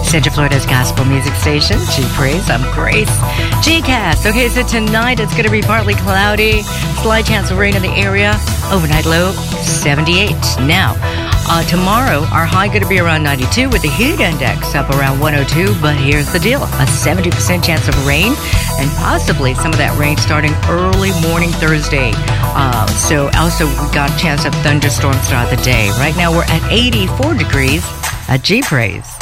Central Florida's gospel music station, G-Praise. I'm Grace. G-Cast. Okay, so tonight it's going to be partly cloudy. Slight chance of rain in the area. Overnight low, 78. Now, tomorrow, our high going to be around 92 with the heat index up around 102. But here's the deal. A 70% chance of rain and possibly some of that rain starting early morning Thursday. So also we got a chance of thunderstorms throughout the day. Right now we're at 84 degrees at G-Praise.